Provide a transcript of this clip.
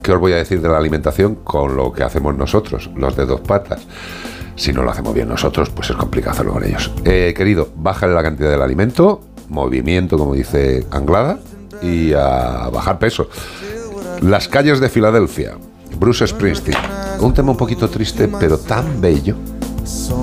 ¿Qué os voy a decir de la alimentación con lo que hacemos nosotros, los de 2 patas? Si no lo hacemos bien nosotros, pues es complicado hacerlo con ellos. Querido, bájale la cantidad del alimento, movimiento, como dice Anglada, y a bajar peso. Las calles de Filadelfia, Bruce Springsteen. Un tema un poquito triste, pero tan bello.